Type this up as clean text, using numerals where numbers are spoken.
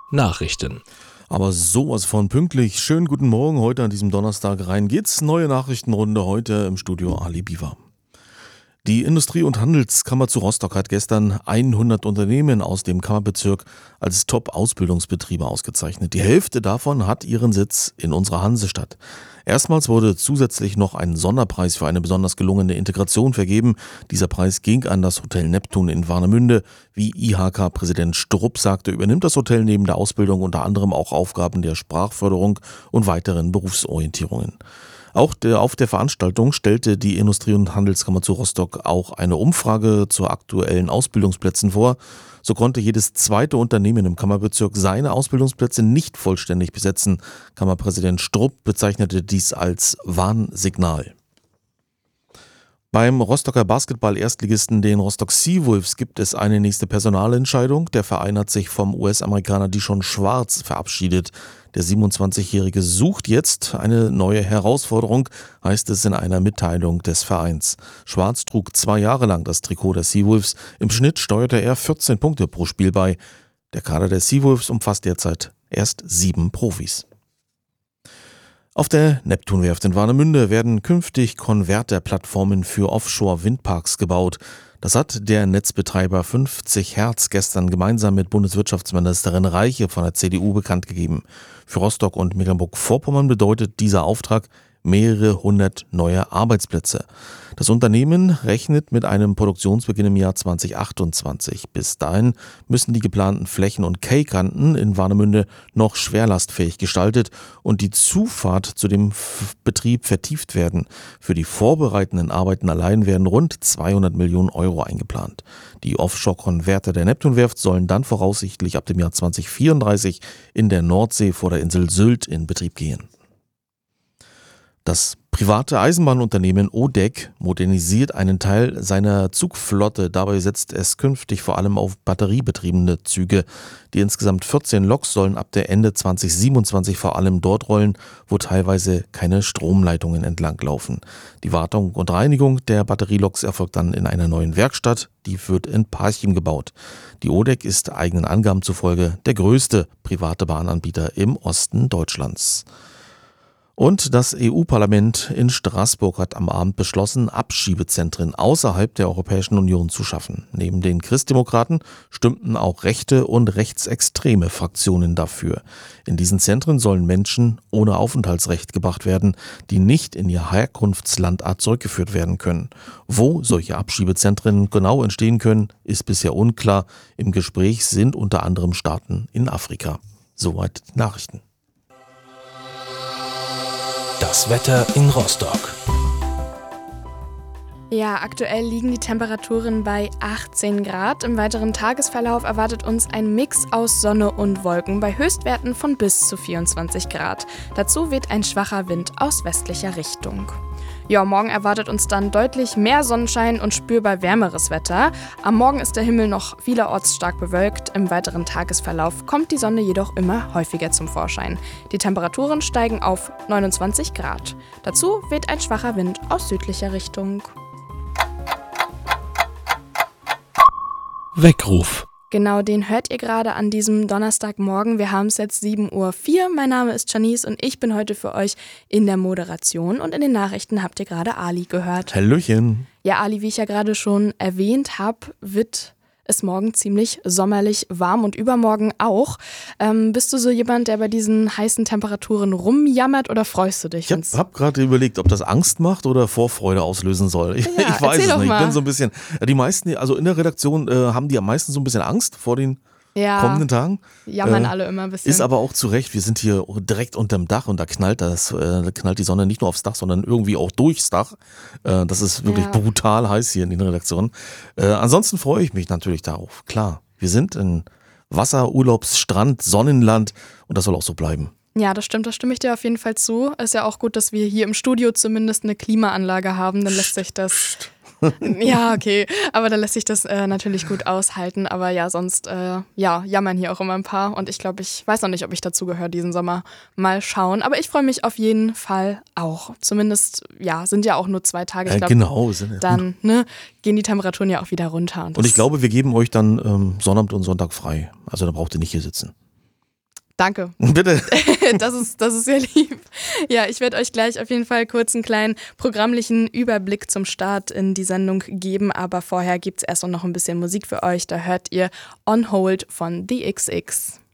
Nachrichten. Aber sowas von pünktlich. Schönen guten Morgen heute an diesem Donnerstag. Rein geht's. Neue Nachrichtenrunde heute im Studio Ali Biwa. Die Industrie- und Handelskammer zu Rostock hat gestern 100 Unternehmen aus dem Kammerbezirk als Top-Ausbildungsbetriebe ausgezeichnet. Die Hälfte davon hat ihren Sitz in unserer Hansestadt. Erstmals wurde zusätzlich noch ein Sonderpreis für eine besonders gelungene Integration vergeben. Dieser Preis ging an das Hotel Neptun in Warnemünde. Wie IHK-Präsident Strupp sagte, übernimmt das Hotel neben der Ausbildung unter anderem auch Aufgaben der Sprachförderung und weiteren Berufsorientierungen. Auf der Veranstaltung stellte die Industrie- und Handelskammer zu Rostock auch eine Umfrage zu aktuellen Ausbildungsplätzen vor. So konnte jedes zweite Unternehmen im Kammerbezirk seine Ausbildungsplätze nicht vollständig besetzen. Kammerpräsident Strupp bezeichnete dies als Warnsignal. Beim Rostocker Basketball-Erstligisten, den Rostock Seawolves, gibt es eine nächste Personalentscheidung. Der Verein hat sich vom US-Amerikaner Dishon Schwarz verabschiedet. Der 27-Jährige sucht jetzt eine neue Herausforderung, heißt es in einer Mitteilung des Vereins. Schwarz trug 2 Jahre lang das Trikot der Seawolves. Im Schnitt steuerte er 14 Punkte pro Spiel bei. Der Kader der Seawolves umfasst derzeit erst 7 Profis. Auf der Neptunwerft in Warnemünde werden künftig Konverterplattformen für Offshore-Windparks gebaut. Das hat der Netzbetreiber 50 Hertz gestern gemeinsam mit Bundeswirtschaftsministerin Reiche von der CDU bekannt gegeben. Für Rostock und Mecklenburg-Vorpommern bedeutet dieser Auftrag mehrere hundert neue Arbeitsplätze. Das Unternehmen rechnet mit einem Produktionsbeginn im Jahr 2028. Bis dahin müssen die geplanten Flächen und Quaykanten in Warnemünde noch schwerlastfähig gestaltet und die Zufahrt zu dem Betrieb vertieft werden. Für die vorbereitenden Arbeiten allein werden rund 200 Millionen Euro eingeplant. Die Offshore-Konverter der Neptunwerft sollen dann voraussichtlich ab dem Jahr 2034 in der Nordsee vor der Insel Sylt in Betrieb gehen. Das private Eisenbahnunternehmen ODEC modernisiert einen Teil seiner Zugflotte. Dabei setzt es künftig vor allem auf batteriebetriebene Züge. Die insgesamt 14 Loks sollen ab der Ende 2027 vor allem dort rollen, wo teilweise keine Stromleitungen entlang laufen. Die Wartung und Reinigung der Batterieloks erfolgt dann in einer neuen Werkstatt. Die wird in Parchim gebaut. Die ODEC ist eigenen Angaben zufolge der größte private Bahnanbieter im Osten Deutschlands. Und das EU-Parlament in Straßburg hat am Abend beschlossen, Abschiebezentren außerhalb der Europäischen Union zu schaffen. Neben den Christdemokraten stimmten auch rechte und rechtsextreme Fraktionen dafür. In diesen Zentren sollen Menschen ohne Aufenthaltsrecht gebracht werden, die nicht in ihr Herkunftslandart zurückgeführt werden können. Wo solche Abschiebezentren genau entstehen können, ist bisher unklar. Im Gespräch sind unter anderem Staaten in Afrika. Soweit die Nachrichten. Das Wetter in Rostock. Ja, aktuell liegen die Temperaturen bei 18 Grad. Im weiteren Tagesverlauf erwartet uns ein Mix aus Sonne und Wolken bei Höchstwerten von bis zu 24 Grad. Dazu weht ein schwacher Wind aus westlicher Richtung. Ja, morgen erwartet uns dann deutlich mehr Sonnenschein und spürbar wärmeres Wetter. Am Morgen ist der Himmel noch vielerorts stark bewölkt. Im weiteren Tagesverlauf kommt die Sonne jedoch immer häufiger zum Vorschein. Die Temperaturen steigen auf 29 Grad. Dazu weht ein schwacher Wind aus südlicher Richtung. Weckruf. Genau, den hört ihr gerade an diesem Donnerstagmorgen. Wir haben es jetzt 7:04 Uhr. Mein Name ist Janice und ich bin heute für euch in der Moderation. Und in den Nachrichten habt ihr gerade Ali gehört. Hallöchen. Ja, Ali, wie ich ja gerade schon erwähnt habe, wird es morgen ziemlich sommerlich warm und übermorgen auch. Bist du so jemand, der bei diesen heißen Temperaturen rumjammert oder freust du dich? Ich habe gerade überlegt, ob das Angst macht oder Vorfreude auslösen soll. Ich weiß es nicht. Ich bin so ein bisschen, die meisten, also in der Redaktion haben die am meisten so ein bisschen Angst vor den kommenden Tagen. Jammern alle immer ein bisschen. Ist aber auch zu Recht, wir sind hier direkt unterm Dach und da knallt die Sonne nicht nur aufs Dach, sondern irgendwie auch durchs Dach. Das ist wirklich brutal heiß hier in den Redaktionen. Ansonsten freue ich mich natürlich darauf. Klar, wir sind in Wasser, Urlaubs-, Strand, Sonnenland und das soll auch so bleiben. Ja, das stimmt, da stimme ich dir auf jeden Fall zu. Ist ja auch gut, dass wir hier im Studio zumindest eine Klimaanlage haben, dann lässt sich das... Ja, okay, aber dann lässt sich das natürlich gut aushalten, aber ja, sonst jammern hier auch immer ein paar und ich glaube, ich weiß noch nicht, ob ich dazu gehöre diesen Sommer, mal schauen, aber ich freue mich auf jeden Fall auch, zumindest, sind ja auch nur 2 Tage, ich glaube, genau, dann gehen die Temperaturen ja auch wieder runter. Und ich glaube, wir geben euch dann Sonnabend und Sonntag frei, also da braucht ihr nicht hier sitzen. Danke. Bitte. Das ist sehr lieb. Ja, ich werde euch gleich auf jeden Fall kurz einen kleinen programmlichen Überblick zum Start in die Sendung geben, aber vorher gibt es erst noch ein bisschen Musik für euch. Da hört ihr On Hold von The XX.